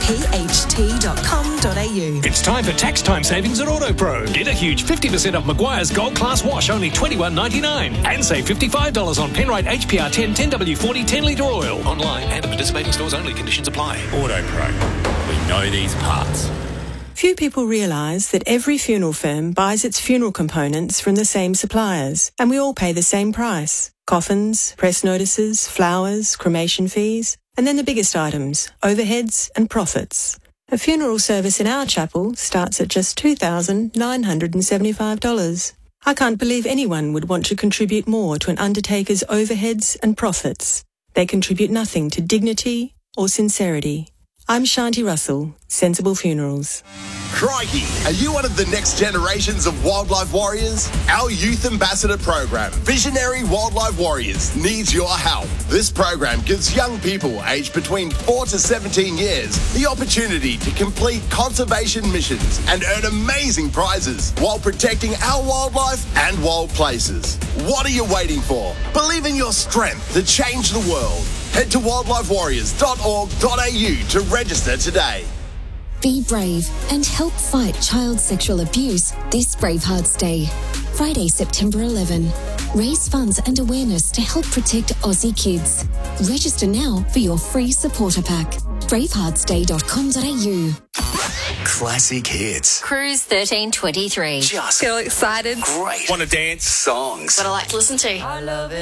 pht.com.au. It's time for tax time savings at AutoPro. Get a huge 50% off Maguire's Gold Class Wash, only $21.99. And save $55 on Penrite HPR 10 10W40 10 litre oil. Online and at participating stores only. Conditions apply. AutoPro. We know these parts. Few people realise that every funeral firm buys its funeral components from the same suppliers, and we all pay the same price. Coffins, press notices, flowers, cremation fees, and then the biggest items, overheads and profits. A funeral service in our chapel starts at just $2,975. I can't believe anyone would want to contribute more to an undertaker's overheads and profits. They contribute nothing to dignity or sincerity. I'm Shanti Russell, Sensible Funerals. Crikey, are you one of the next generations of wildlife warriors? Our youth ambassador program, Visionary Wildlife Warriors, needs your help. This program gives young people aged between 4 to 17 years the opportunity to complete conservation missions and earn amazing prizes while protecting our wildlife and wild places. What are you waiting for? Believe in your strength to change the world. Head to wildlifewarriors.org.au to register today. Be brave and help fight child sexual abuse this Bravehearts Day. Friday, September 11. Raise funds and awareness to help protect Aussie kids. Register now for your free supporter pack. braveheartsday.com.au. Classic hits. Cruise 1323. Just feel excited. Great. Want to dance? Songs. What I like to listen to. I love it.